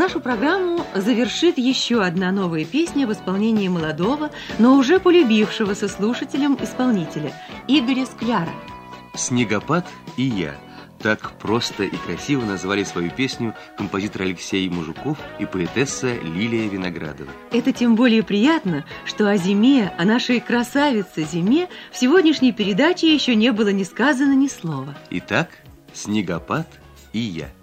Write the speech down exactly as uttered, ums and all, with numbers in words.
нашу программу завершит еще одна новая песня в исполнении молодого, но уже полюбившегося слушателям исполнителя Игоря Скляра. «Снегопад и я». Так просто и красиво назвали свою песню композитор Алексей Мужуков и поэтесса Лилия Виноградова. Это тем более приятно, что о зиме, о нашей красавице зиме в сегодняшней передаче еще не было ни сказано ни слова. Итак, «Снегопад и я».